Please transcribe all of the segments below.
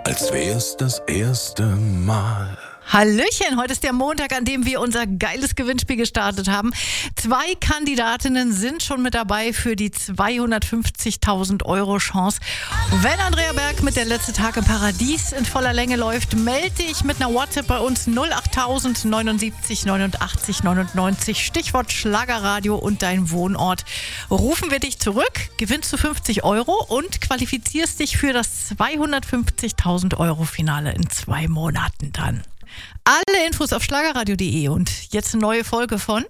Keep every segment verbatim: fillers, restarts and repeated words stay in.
als wär's das erste Mal. Hallöchen, heute ist der Montag, an dem wir unser geiles Gewinnspiel gestartet haben. Zwei Kandidatinnen sind schon mit dabei für die zweihundertfünfzigtausend Euro Chance. Wenn Andrea Berg mit der letzte Tag im Paradies in voller Länge läuft, melde dich mit einer WhatsApp bei uns null achttausend neunundsiebzig neunundachtzig neunundneunzig, Stichwort Schlagerradio und dein Wohnort. Rufen wir dich zurück, gewinnst du fünfzig Euro und qualifizierst dich für das zweihundertfünfzigtausend Euro Finale in zwei Monaten dann. Alle Infos auf schlagerradio punkt de und jetzt eine neue Folge von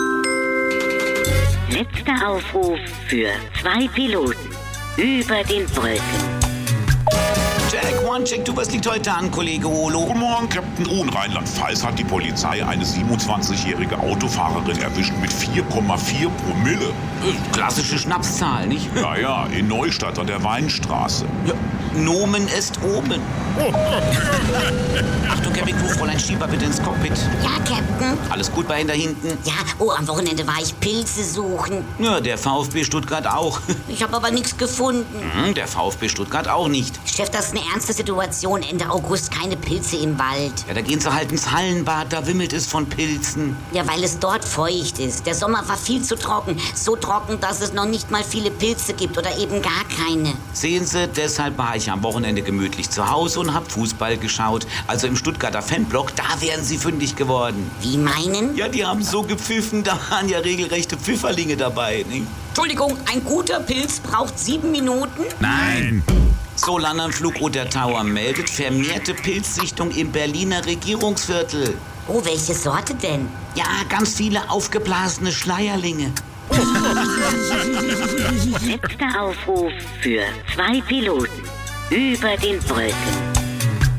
Letzter Aufruf für zwei Piloten über den Wolken. Check, one, check, du, was liegt heute an, Kollege Olo? Guten Morgen, Captain Ruh. In Rheinland-Pfalz hat die Polizei eine siebenundzwanzigjährige Autofahrerin erwischt mit vier Komma vier Promille. Klassische Schnapszahl, nicht? Ja, ja, in Neustadt an der Weinstraße. Ja, Nomen ist oben. Achtung, Kevin Crew, Fräulein Schieber, bitte ins Cockpit. Ja, Captain. Alles gut bei Ihnen da hinten? Ja, oh, am Wochenende war ich Pilze suchen. Ja, der VfB Stuttgart auch. Ich habe aber nichts gefunden. Hm, der VfB Stuttgart auch nicht. Chef, das ist eine ernste Situation. Ende August keine Pilze im Wald. Ja, da gehen Sie halt ins Hallenbad, da wimmelt es von Pilzen. Ja, weil es dort feucht ist. Der Sommer war viel zu trocken. So trocken, dass es noch nicht mal viele Pilze gibt oder eben gar keine. Sehen Sie, deshalb war ich am Wochenende gemütlich zu Hause und hab Fußball geschaut. Also im Stuttgarter Fanblock, da wären Sie fündig geworden. Wie meinen? Ja, die haben so gepfiffen, da waren ja regelrechte Pfifferlinge dabei, nicht? Entschuldigung, ein guter Pilz braucht sieben Minuten? Nein! So, Landernflug oder Tower meldet vermehrte Pilzsichtung im Berliner Regierungsviertel. Oh, welche Sorte denn? Ja, ganz viele aufgeblasene Schleierlinge. Letzter Aufruf für zwei Piloten über den Wolken.